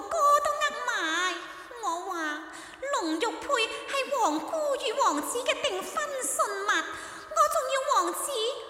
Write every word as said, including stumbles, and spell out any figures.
歌都呃埋。我話龍玉佩係皇姑與王子嘅訂婚信物，我仲要王子